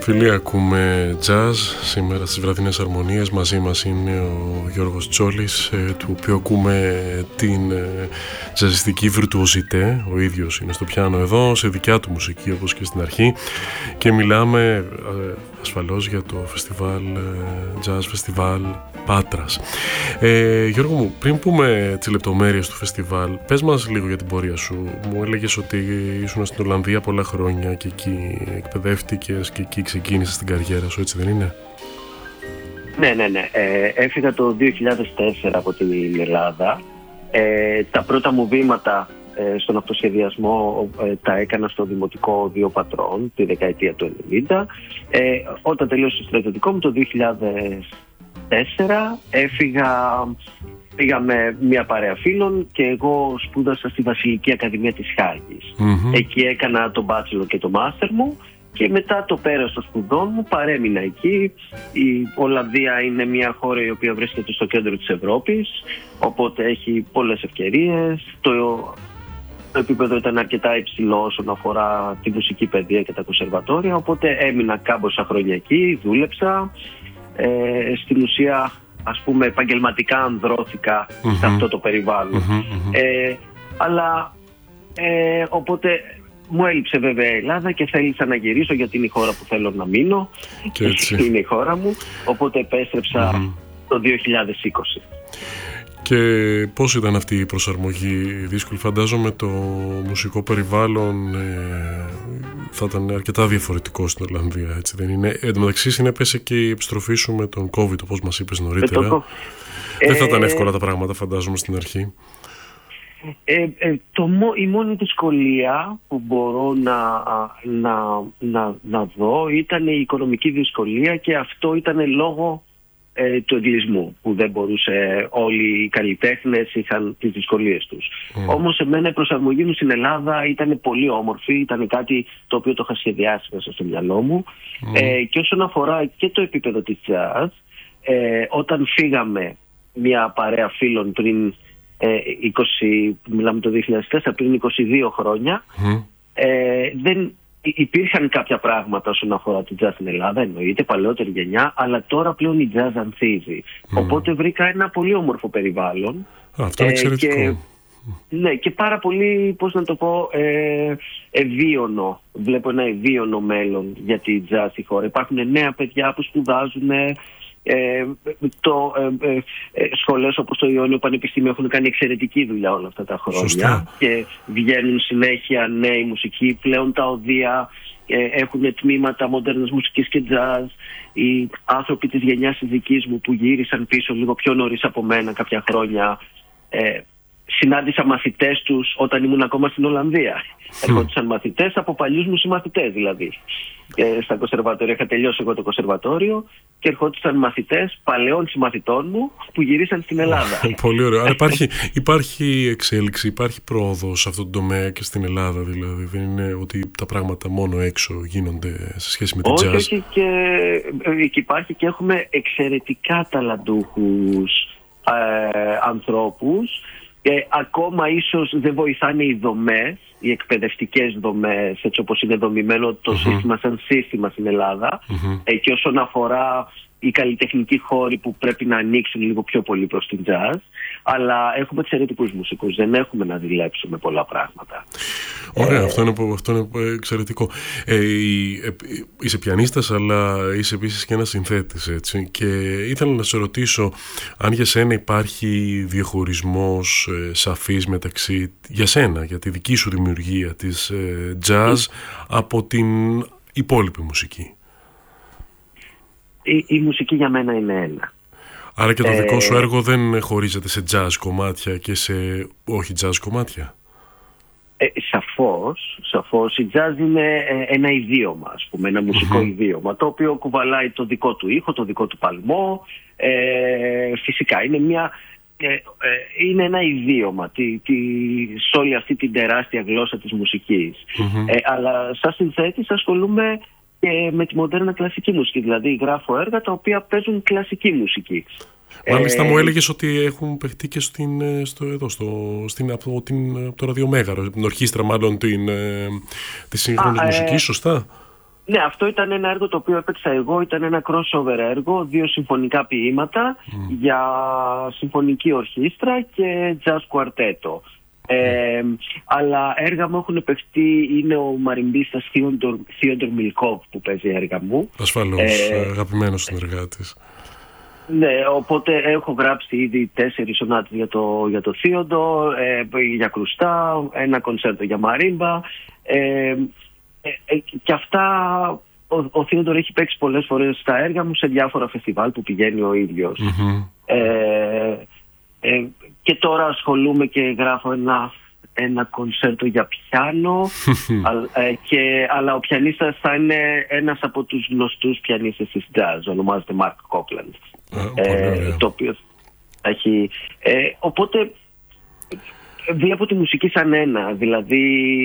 Φίλοι, ακούμε jazz σήμερα στις βραδινές αρμονίες. Μαζί μας είναι ο Γιώργος Τσόλης, του οποίου ακούμε την τζαζιστική βιρτουοζιτέ. Ο ίδιος είναι στο πιάνο εδώ, σε δικιά του μουσική όπως και στην αρχή, και μιλάμε ασφαλώς για το φεστιβάλ, jazz φεστιβάλ Πάτρας. Γιώργο μου, πριν πούμε τις λεπτομέρειες του φεστιβάλ, πες μας λίγο για την πορεία σου. Μου έλεγες ότι ήσουν στην Ολλανδία πολλά χρόνια και εκεί εκπαιδεύτηκες και εκεί ξεκίνησες την καριέρα σου, έτσι δεν είναι? Ναι. Έφυγα το 2004 από την Ελλάδα. Τα πρώτα μου βήματα στον αυτοσχεδιασμό τα έκανα στο Δημοτικό Δύο Πατρών τη δεκαετία του 90. Όταν τελείωσε το στρατιωτικό μου το 2004 πήγα με μια παρέα φίλων και εγώ σπούδασα στη Βασιλική Ακαδημία της Χάγης. Εκεί έκανα το bachelor και το master μου και μετά το πέρας των σπουδών μου παρέμεινα εκεί. Η Ολλανδία είναι μια χώρα η οποία βρίσκεται στο κέντρο της Ευρώπης, οπότε έχει πολλές ευκαιρίες. Το επίπεδο ήταν αρκετά υψηλό όσον αφορά τη μουσική παιδεία και τα κονσερβατόρια, οπότε έμεινα κάμποσα χρόνια εκεί, δούλεψα. Στην ουσία, ας πούμε, επαγγελματικά ανδρώθηκα σε αυτό το περιβάλλον. Αλλά οπότε μου έλειψε βέβαια η Ελλάδα και θέλησα να γυρίσω, γιατί είναι η χώρα που θέλω να μείνω. Είναι η χώρα μου, οπότε επέστρεψα το 2020. Και πώς ήταν αυτή η προσαρμογή? Δύσκολη? Φαντάζομαι το μουσικό περιβάλλον θα ήταν αρκετά διαφορετικό στην Ολλανδία, έτσι δεν είναι? Εν τω μεταξύ συνέπεσε και η επιστροφή σου με τον COVID, όπως μας είπες νωρίτερα. Δεν θα ήταν εύκολα τα πράγματα, φαντάζομαι, στην αρχή. Η μόνη δυσκολία που μπορώ να δω ήταν η οικονομική δυσκολία, και αυτό ήταν λόγω του εγκλισμού, που δεν μπορούσε, όλοι οι καλλιτέχνες είχαν τις δυσκολίες τους. Όμως εμένα η προσαρμογή μου στην Ελλάδα ήταν πολύ όμορφη, ήταν κάτι το οποίο το είχα σχεδιάσει μέσα στο μυαλό μου. Και όσον αφορά και το επίπεδο της jazz, όταν φύγαμε μια παρέα φίλων πριν μιλάμε το 2004, πριν 22 χρόνια, δεν υπήρχαν κάποια πράγματα όσον αφορά την jazz στην Ελλάδα, εννοείται παλαιότερη γενιά, αλλά τώρα πλέον η jazz ανθίζει. Οπότε βρήκα ένα πολύ όμορφο περιβάλλον. Αυτό είναι εξαιρετικό. Ναι, και πάρα πολύ, πώς να το πω, ευίωνο. Βλέπω ένα ευίωνο μέλλον για τη jazz στη χώρα. Υπάρχουν νέα παιδιά που σπουδάζουν. Σχολές όπως το Ιόνιο Πανεπιστήμιο έχουν κάνει εξαιρετική δουλειά όλα αυτά τα χρόνια. Σωστά. Και βγαίνουν συνέχεια νέοι μουσικοί. Πλέον τα οδεία έχουν τμήματα μοντέρνας μουσικής και jazz. Οι άνθρωποι της γενιάς της δικής μου που γύρισαν πίσω λίγο πιο νωρίς από μένα κάποια χρόνια, συνάντησα μαθητές τους όταν ήμουν ακόμα στην Ολλανδία. Ερχόντουσαν μαθητές από παλιούς μου συμμαθητές, δηλαδή. Στα κονσερβατόρια, είχα τελειώσει εγώ το κονσερβατόριο και ερχόντουσαν μαθητές παλαιών συμμαθητών μου που γυρίσαν στην Ελλάδα. Πολύ ωραίο. Αλλά υπάρχει εξέλιξη, υπάρχει πρόοδος σε αυτό το τομέα και στην Ελλάδα, δηλαδή? Δεν είναι ότι τα πράγματα μόνο έξω γίνονται σε σχέση με την jazz? Όχι, και υπάρχει, και έχουμε εξαιρετικά ταλαντούχους ανθρώπους. Ακόμα ίσως δεν βοηθάνε οι δομές, οι εκπαιδευτικές δομές, έτσι όπως είναι δομημένο το σύστημα σαν σύστημα στην Ελλάδα, και όσον αφορά οι καλλιτεχνικοί χώροι που πρέπει να ανοίξουν λίγο πιο πολύ προς την jazz, αλλά έχουμε εξαιρετικούς μουσικούς, δεν έχουμε να δουλέψουμε πολλά πράγματα. Ωραία, αυτό είναι εξαιρετικό. Είσαι πιανίστας, αλλά είσαι επίσης και ένας συνθέτης, έτσι, και ήθελα να σε ρωτήσω αν για σένα υπάρχει διαχωρισμός σαφής μεταξύ, για σένα, για τη δική σου δημιουργία της jazz από την υπόλοιπη μουσική. Η μουσική για μένα είναι ένα. Άρα και το δικό σου έργο δεν χωρίζεται σε jazz κομμάτια και σε όχι jazz κομμάτια? Σαφώς. Η jazz είναι ένα ιδίωμα, ας πούμε, ένα μουσικό ιδίωμα, το οποίο κουβαλάει το δικό του ήχο, το δικό του παλμό. Φυσικά είναι ένα ιδίωμα σε όλη αυτή την τεράστια γλώσσα της μουσικής. Αλλά σαν συνθέτης ασχολούμαι και με τη μοντέρνα κλασική μουσική, δηλαδή γράφω έργα τα οποία παίζουν κλασική μουσική. Μάλιστα μου έλεγες ότι έχουν παιχτεί και από το ραδιομέγαρο, την ορχήστρα μάλλον της σύγχρονης μουσικής, σωστά? Ναι, αυτό ήταν ένα έργο το οποίο έπαιξα εγώ, ήταν ένα crossover έργο, 2 συμφωνικά ποίηματα για συμφωνική ορχήστρα και jazz κουαρτέτο. Αλλά έργα μου έχουν παιχτεί, είναι ο μαριμπίστας Θείοντορ Μιλκόβ που παίζει έργα μου. Ασφαλώς, αγαπημένος συνεργάτης. Ναι, οπότε έχω γράψει ήδη 4 σονάτες για το Θείοντορ, για κρουστά, ένα κονσέρτο για μαρίμπα. Και αυτά ο Θείοντορ έχει παίξει πολλές φορές στα έργα μου σε διάφορα φεστιβάλ που πηγαίνει ο ίδιος. Και τώρα ασχολούμαι και γράφω ένα κονσέρτο για πιάνο, αλλά ο πιανίστας θα είναι ένας από τους γνωστούς πιανίστες της jazz, ονομάζεται Mark Copeland, το οποίο έχει... οπότε βλέπω τη μουσική σαν ένα, δηλαδή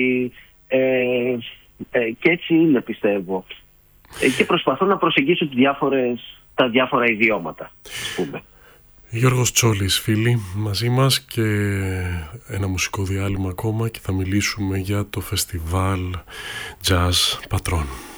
και έτσι είναι, πιστεύω, και προσπαθώ να προσεγγίσω τα διάφορα ιδιώματα, ας πούμε. Γιώργος Τσόλης, φίλοι, μαζί μας και ένα μουσικό διάλειμμα ακόμα και θα μιλήσουμε για το φεστιβάλ Jazz Patron.